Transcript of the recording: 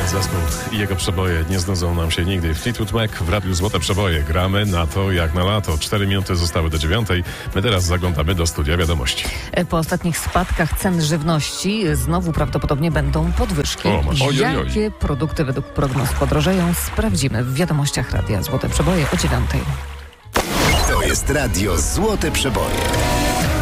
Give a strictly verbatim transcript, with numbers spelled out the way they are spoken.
Zespół i jego przeboje nie znudzą nam się nigdy. Fleetwood Mac w Radiu Złote Przeboje. Gramy na to jak na lato. Cztery minuty zostały do dziewiątej. My teraz zaglądamy do studia wiadomości. Po ostatnich spadkach cen żywności znowu prawdopodobnie będą podwyżki. O, oj, oj, oj. Jakie produkty według prognoz podrożeją, sprawdzimy w wiadomościach Radia Złote Przeboje o dziewiątej. To jest Radio Złote Przeboje.